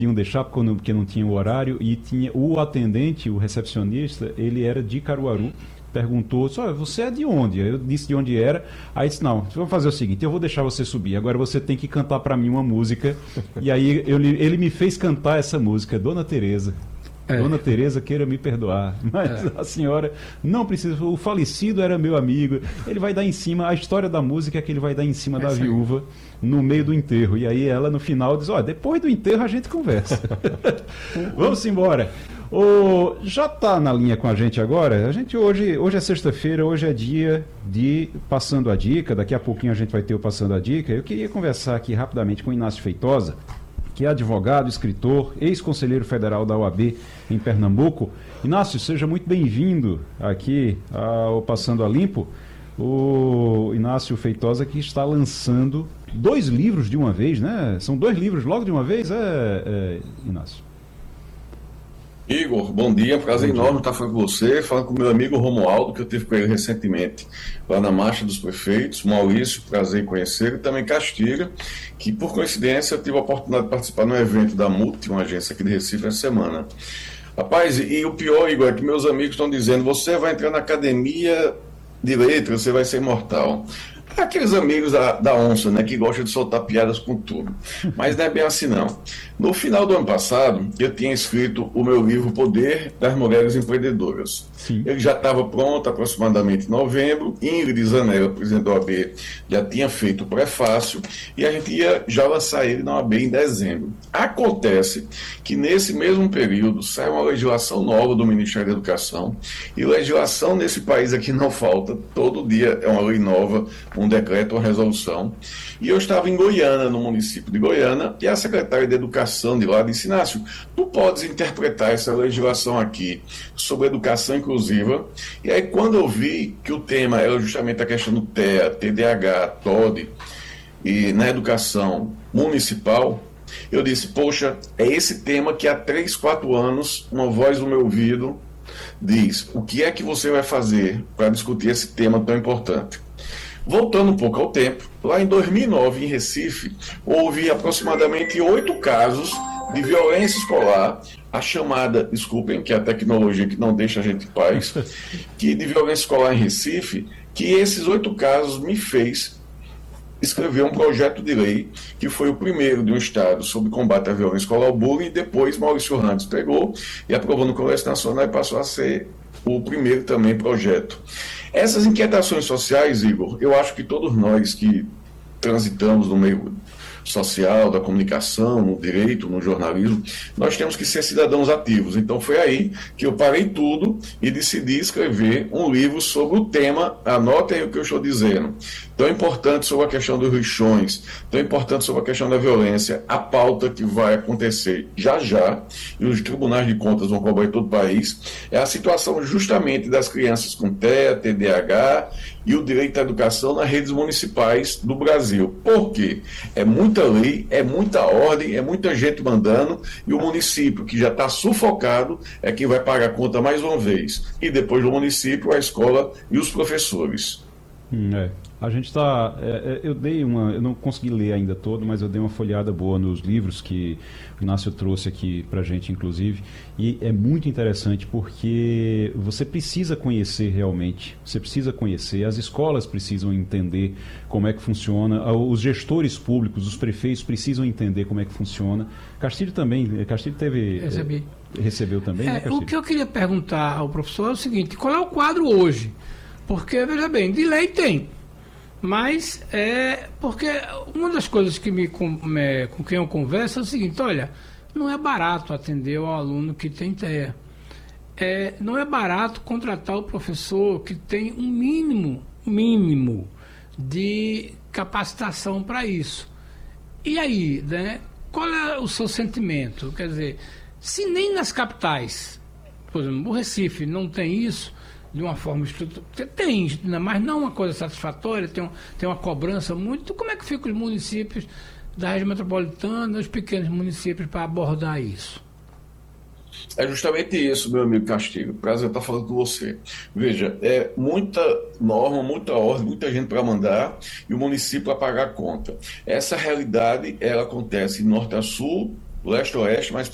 iam deixar porque não tinha o horário, e tinha o atendente, o recepcionista, ele era de Caruaru. Perguntou, só, você é de onde? Eu disse de onde era. Aí disse, não, vamos fazer o seguinte, eu vou deixar você subir, agora você tem que cantar para mim uma música. E aí ele me fez cantar essa música, Dona Teresa. Dona Teresa, queira me perdoar, mas a senhora não precisa, o falecido era meu amigo. Ele vai dar em cima, a história da música é que ele vai dar em cima da viúva no meio do enterro. E aí ela no final diz, ó, depois do enterro a gente conversa. Vamos embora. Já está na linha com a gente agora? A gente hoje é sexta-feira, hoje é dia de Passando a Dica, daqui a pouquinho a gente vai ter o Passando a Dica. Eu queria conversar aqui rapidamente com o Inácio Feitosa, que é advogado, escritor, ex-conselheiro federal da OAB em Pernambuco. Inácio, seja muito bem-vindo aqui ao Passando a Limpo. O Inácio Feitosa que está lançando 2 livros de uma vez, né? São 2 livros logo de uma vez, Inácio? Igor, bom dia, prazer enorme estar falando com você, falando com meu amigo Romualdo, que eu tive com ele recentemente lá na Marcha dos Prefeitos, Maurício, prazer em conhecer, e também Castilha, que por coincidência eu tive a oportunidade de participar no evento da MUT, uma agência aqui de Recife, essa semana. Rapaz, e o pior, Igor, é que meus amigos estão dizendo, você vai entrar na academia de letras, você vai ser imortal. Aqueles amigos da onça, né, que gostam de soltar piadas com tudo. Mas não é bem assim, não. No final do ano passado, eu tinha escrito o meu livro Poder das Mulheres Empreendedoras. Sim. Ele já estava pronto aproximadamente em novembro. Ingrid Zanella, presidente da OAB, já tinha feito o prefácio e a gente ia já lançar ele na OAB em dezembro. Acontece que nesse mesmo período sai uma legislação nova do Ministério da Educação, e legislação nesse país aqui não falta, todo dia é uma lei nova, um decreto, uma resolução. E eu estava em Goiânia, no município de Goiânia, e a secretária de Educação de lá disse, Inácio, tu podes interpretar essa legislação aqui sobre educação inclusiva. E aí quando eu vi que o tema era justamente a questão do TEA, TDAH, TOD, e na educação municipal, eu disse, poxa, é esse tema que há 3, 4 anos, uma voz no meu ouvido diz, o que é que você vai fazer para discutir esse tema tão importante? Voltando um pouco ao tempo, lá em 2009, em Recife, houve aproximadamente 8 casos de violência escolar, a chamada, desculpem, que é a tecnologia que não deixa a gente em paz, que de violência escolar em Recife, que esses 8 casos me fez escrever um projeto de lei, que foi o primeiro de um Estado sobre combate à violência escolar, ao bullying, e depois Maurício Randes pegou e aprovou no Congresso Nacional e passou a ser o primeiro também projeto. Essas inquietações sociais, Igor, eu acho que todos nós que transitamos no meio social, da comunicação, no direito, no jornalismo, nós temos que ser cidadãos ativos. Então foi aí que eu parei tudo e decidi escrever um livro sobre o tema, anotem o que eu estou dizendo, tão importante sobre a questão dos lixões, tão importante sobre a questão da violência, a pauta que vai acontecer já já, e os tribunais de contas vão cobrar em todo o país, é a situação justamente das crianças com TEA, TDAH e o direito à educação nas redes municipais do Brasil. Por quê? É muita lei, é muita ordem, é muita gente mandando, e o município, que já está sufocado, é quem vai pagar a conta mais uma vez. E depois do município, a escola e os professores. A gente está. Eu não consegui ler ainda todo, mas eu dei uma folheada boa nos livros que o Inácio trouxe aqui para a gente, inclusive, e é muito interessante porque você precisa conhecer realmente, você precisa conhecer, as escolas precisam entender como é que funciona, os gestores públicos, os prefeitos precisam entender como é que funciona. Castilho também, Castilho recebeu também, né, Castilho? O que eu queria perguntar ao professor é o seguinte, qual é o quadro hoje? Porque, veja bem, de lei tem. Mas porque uma das coisas que com quem eu converso é o seguinte, olha, não é barato atender ao aluno que tem TEA. Não é barato contratar o professor que tem um mínimo de capacitação para isso. E aí, né, qual é o seu sentimento? Quer dizer, se nem nas capitais, por exemplo, o Recife não tem isso, de uma forma estrutural, tem, mas não uma coisa satisfatória, tem uma cobrança muito. Como é que ficam os municípios da região metropolitana, os pequenos municípios, para abordar isso? É justamente isso, meu amigo Castilho. Prazer estar falando com você. Veja, é muita norma, muita ordem, muita gente para mandar e o município para pagar a conta. Essa realidade, ela acontece de norte a sul, leste-oeste, mas